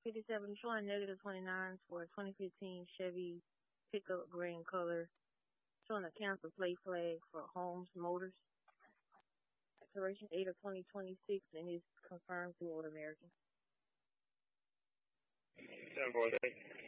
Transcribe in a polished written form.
57 showing negative 29s for a 2015 Chevy pickup green color. Showing a cancel plate flag for Holmes Motors. Expiration 8 of 2026 and is confirmed through Old American. 10-4, thank you.